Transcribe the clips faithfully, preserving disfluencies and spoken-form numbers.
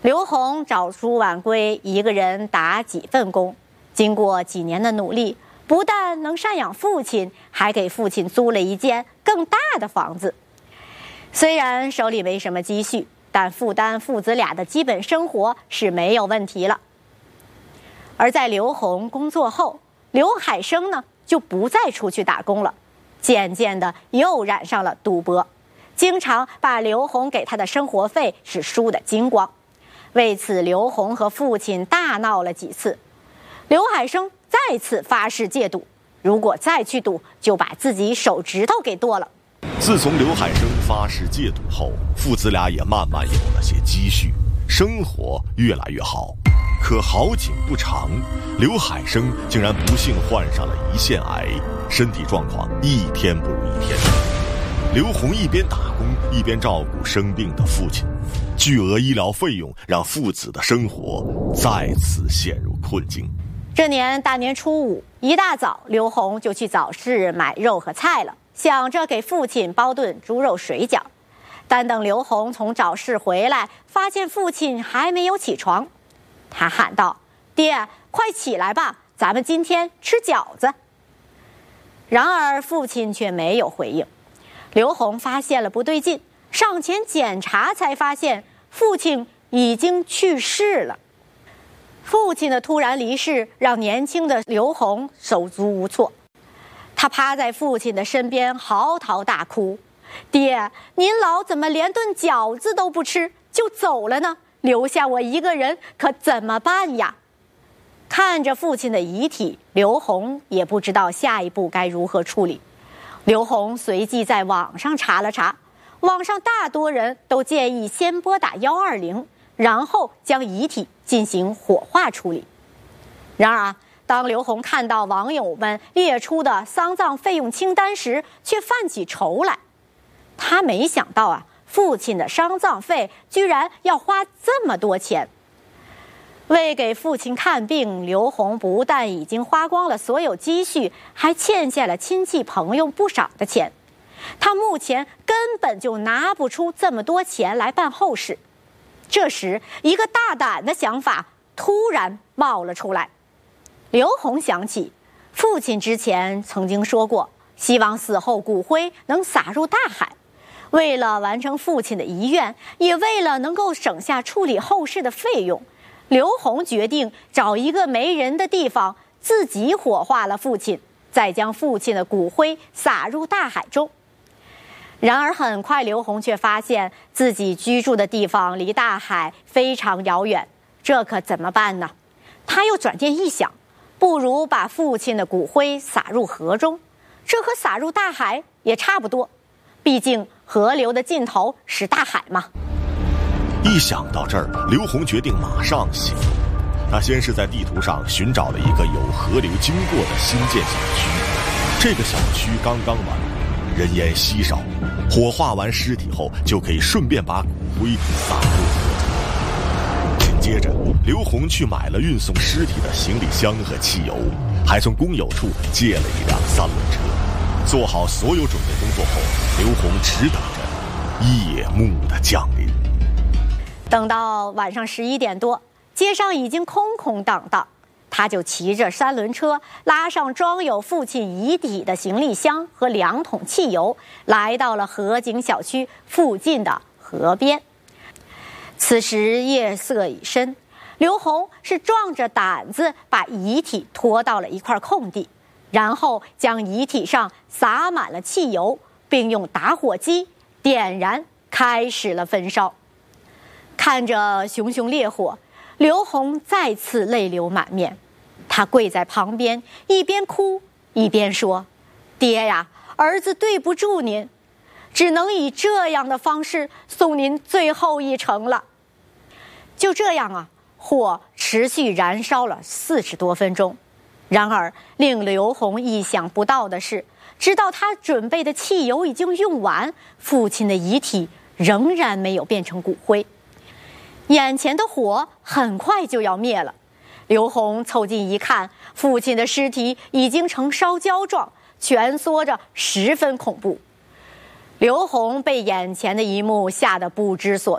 刘洪早出晚归，一个人打几份工，经过几年的努力，不但能赡养父亲，还给父亲租了一间更大的房子。虽然手里没什么积蓄，但负担父子俩的基本生活是没有问题了。而在刘洪工作后，刘海生呢就不再出去打工了，渐渐的又染上了赌博，经常把刘洪给他的生活费是输得精光。为此，刘洪和父亲大闹了几次。刘海生再次发誓戒赌，如果再去赌，就把自己手指头给剁了。 自从刘海生发誓戒赌后，父子俩也慢慢有了些积蓄，生活越来越好。可好景不长，刘海生竟然不幸患上了胰腺癌，身体状况一天不如一天。刘洪一边打工一边照顾生病的父亲，巨额医疗费用让父子的生活再次陷入困境。 这年大年初五，一大早，刘洪就去早市买肉和菜了，想着给父亲包顿猪肉水饺。但等刘洪从早市回来，发现父亲还没有起床，他喊道：“爹，快起来吧，咱们今天吃饺子。”然而父亲却没有回应。刘洪发现了不对劲，上前检查，才发现父亲已经去世了。父亲的突然离世让年轻的刘洪手足无措，他趴在父亲的身边嚎啕大哭：“爹，您老怎么连顿饺子都不吃就走了呢？留下我一个人可怎么办呀？”看着父亲的遗体，刘洪也不知道下一步该如何处理。刘洪随即在网上查了查，网上大多人都建议先拨打一二零，然后将遗体进行火化处理。然而啊，当刘洪看到网友们列出的丧葬费用清单时，却犯起愁来。他没想到啊，父亲的丧葬费居然要花这么多钱。为给父亲看病，刘洪不但已经花光了所有积蓄，还欠下了亲戚朋友不少的钱。他目前根本就拿不出这么多钱来办后事。这时，一个大胆的想法突然冒了出来。刘洪想起，父亲之前曾经说过，希望死后骨灰能撒入大海。为了完成父亲的遗愿，也为了能够省下处理后事的费用，刘洪决定找一个没人的地方，自己火化了父亲，再将父亲的骨灰撒入大海中。然而很快，刘洪却发现自己居住的地方离大海非常遥远，这可怎么办呢？他又转念一想，不如把父亲的骨灰撒入河中，这和撒入大海也差不多，毕竟河流的尽头是大海嘛。 一想到这儿，刘洪决定马上行动。他先是在地图上寻找了一个有河流经过的新建小区，这个小区刚刚完工，人烟稀少，火化完尸体后就可以顺便把骨灰撒入河中。紧接着，刘洪去买了运送尸体的行李箱和汽油，还从工友处借了一辆三轮车。做好所有准备工作后，刘洪只等着夜幕的降临。 等到晚上十一点多，街上已经空空荡荡，他就骑着三轮车，拉上装有父亲遗体的行李箱和两桶汽油，来到了河景小区附近的河边。此时夜色已深，刘洪是壮着胆子把遗体拖到了一块空地，然后将遗体上洒满了汽油，并用打火机点燃，开始了焚烧。看着熊熊烈火，刘洪再次泪流满面。他跪在旁边，一边哭一边说：“爹呀，儿子对不住您，只能以这样的方式送您最后一程了。”就这样啊，火持续燃烧了四十多分钟。然而令刘洪意想不到的是，直到他准备的汽油已经用完，父亲的遗体仍然没有变成骨灰。眼前的火很快就要灭了，刘洪凑近一看，父亲的尸体已经呈烧焦状，蜷缩着，十分恐怖。刘洪被眼前的一幕吓得不知所措，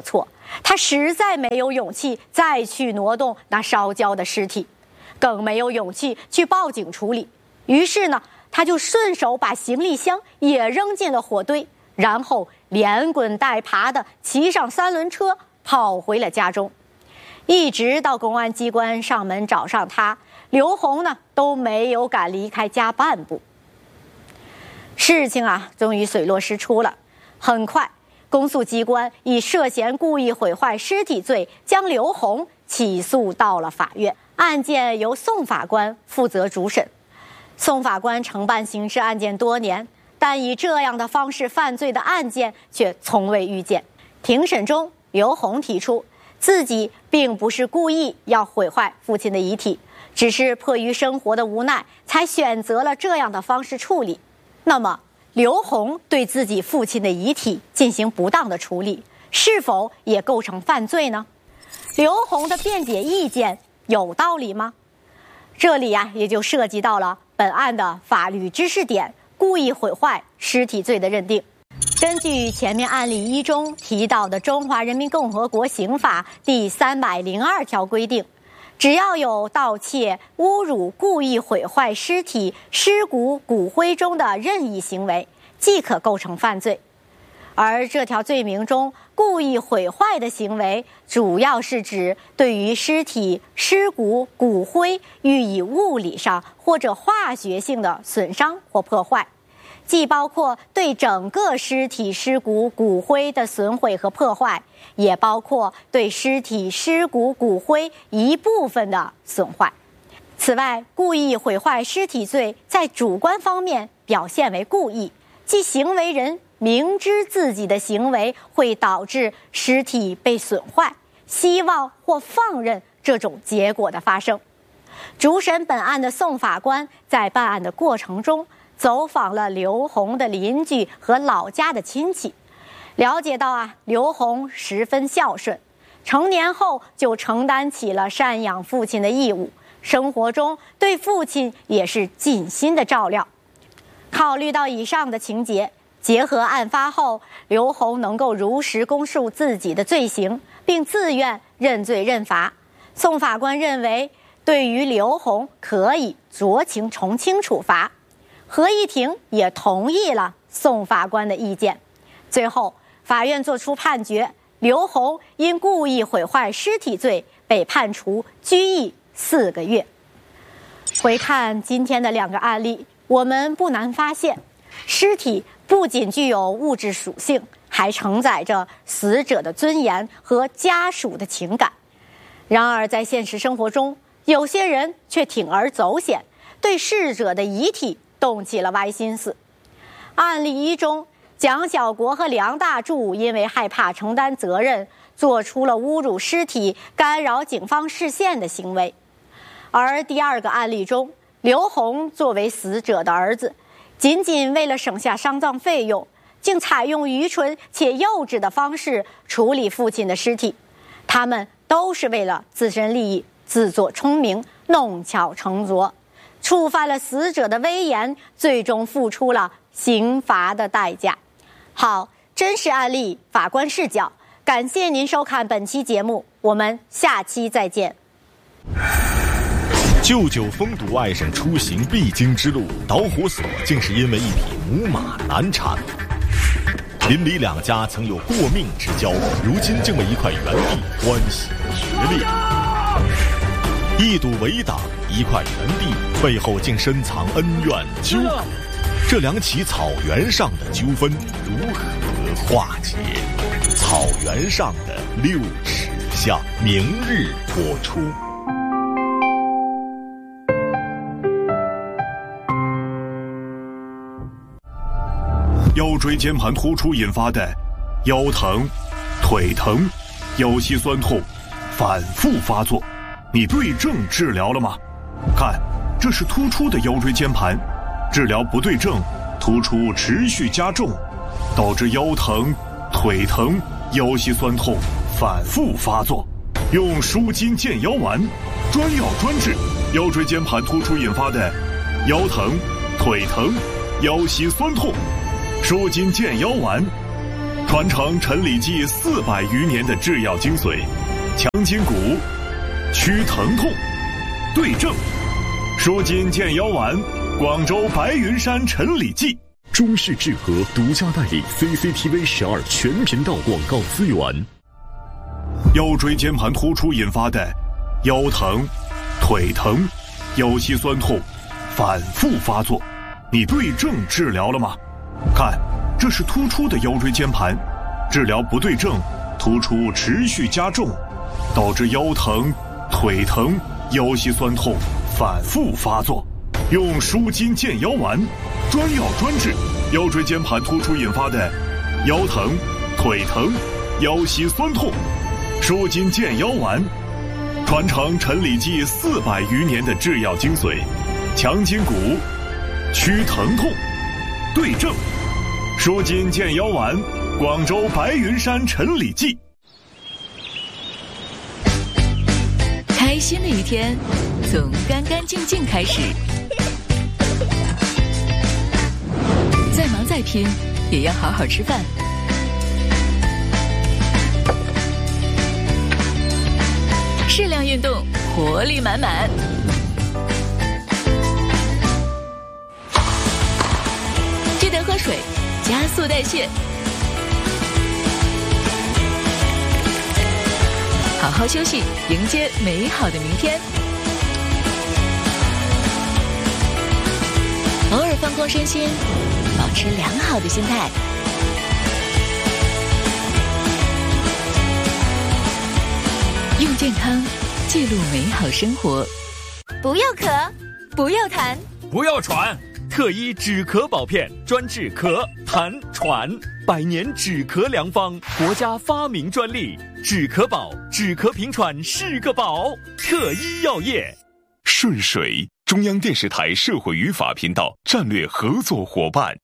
他实在没有勇气再去挪动那烧焦的尸体，更没有勇气去报警处理。于是呢，他就顺手把行李箱也扔进了火堆，然后连滚带爬地骑上三轮车跑回了家中。一直到公安机关上门找上他，刘洪呢都没有敢离开家半步。事情啊，终于水落石出了。很快，公诉机关以涉嫌故意毁坏尸体罪将刘洪起诉到了法院，案件由宋法官负责主审。宋法官承办刑事案件多年，但以这样的方式犯罪的案件却从未遇见。庭审中，刘洪提出自己并不是故意要毁坏父亲的遗体，只是迫于生活的无奈才选择了这样的方式处理。那么刘洪对自己父亲的遗体进行不当的处理，是否也构成犯罪呢？刘洪的辩解意见有道理吗？这里呀、啊，也就涉及到了本案的法律知识点——故意毁坏尸体罪的认定。根据前面案例一中提到的《中华人民共和国刑法》第三百零二条规定，只要有盗窃、侮辱、故意毁坏尸体、尸骨、骨灰中的任意行为，即可构成犯罪。而这条罪名中故意毁坏的行为，主要是指对于尸体、尸骨、骨灰予以物理上或者化学性的损伤或破坏，既包括对整个尸体、尸骨、骨灰的损毁和破坏，也包括对尸体、尸骨、骨灰一部分的损坏。此外，故意毁坏尸体罪在主观方面表现为故意，即行为人明知自己的行为会导致尸体被损坏，希望或放任这种结果的发生。主审本案的宋法官在办案的过程中走访了刘洪的邻居和老家的亲戚，了解到啊，刘洪十分孝顺，成年后就承担起了赡养父亲的义务，生活中对父亲也是尽心的照料。考虑到以上的情节，结合案发后刘洪能够如实供述自己的罪行，并自愿认罪认罚，宋法官认为对于刘洪可以酌情从轻处罚。合议庭也同意了宋法官的意见。最后，法院作出判决，刘洪因故意毁坏尸体罪被判处拘役四个月。回看今天的两个案例，我们不难发现，尸体不仅具有物质属性，还承载着死者的尊严和家属的情感。然而在现实生活中，有些人却铤而走险，对逝者的遗体动起了歪心思。案例一中，蒋小国和梁大柱因为害怕承担责任，做出了侮辱尸体、干扰警方视线的行为。而第二个案例中，刘洪作为死者的儿子，仅仅为了省下丧葬费用，竟采用愚蠢且幼稚的方式处理父亲的尸体。他们都是为了自身利益，自作聪明，弄巧成拙，触犯了死者的威严，最终付出了刑罚的代价。好，真实案例，法官视角。感谢您收看本期节目，我们下期再见。 舅舅封堵外甥出行必经之路，导火索竟是因为一匹母马难产。邻里两家曾有过命之交，如今竟为一块原地关系决裂。一睹为党，一块原地背后竟深藏恩怨纠葛，这两起草原上的纠纷如何化解？草原上的六尺巷，明日播出。 腰椎间盘突出引发的腰疼、腿疼、腰膝酸痛反复发作，你对症治疗了吗？看，这是突出的腰椎间盘，治疗不对症，突出持续加重，导致腰疼、腿疼、腰膝酸痛反复发作。用舒筋健腰丸，专药专治腰椎间盘突出引发的腰疼、腿疼、腰膝酸痛。舒筋健腰丸， 传承陈李济四百余年的制药精髓，强筋骨，祛疼痛，对症，舒筋健腰丸，广州白云山陈李济。 中式制和独家代理 C C T V 十二全频道广告资源。 腰椎间盘突出引发的腰疼、腿疼、腰膝酸痛反复发作，你对症治疗了吗？看，这是突出的腰椎间盘，治疗不对症，突出持续加重，导致腰疼、腿疼、腰膝酸痛反复发作。用舒筋健腰丸，专药专治腰椎间盘突出引发的腰疼、腿疼、腰膝酸痛。舒筋健腰丸，传承陈李济四百余年的制药精髓，强筋骨，祛疼痛，对症，舒筋健腰丸，广州白云山陈李济。 开心的一天从干干净净开始，再忙再拼也要好好吃饭。适量运动，活力满满。记得喝水，加速代谢。好好休息，迎接美好的明天。偶尔放空身心，保持良好的心态。用健康记录美好生活。 不要咳，不要痰， 不要喘。特一止咳宝片，专治咳、痰、喘，百年止咳良方，国家发明专利。止咳宝，止咳平喘是个宝。特一药业。 顺水，中央电视台社会语法频道战略合作伙伴。